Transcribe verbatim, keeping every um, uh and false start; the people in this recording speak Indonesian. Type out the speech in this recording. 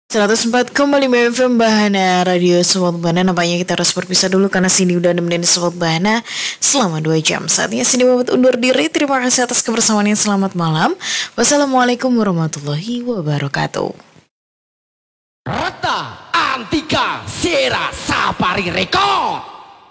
seratus empat koma lima F M Bahana Radio Sobat Bahana. Nampaknya kita harus berpisah dulu karena Cindy udah nemenin Sobat Bahana selama dua jam. Saatnya Cindy pamit undur diri. Terima kasih atas kebersamaannya. Selamat malam. Wassalamualaikum warahmatullahi wabarakatuh. Rata Antika Sera Sapari Rekod.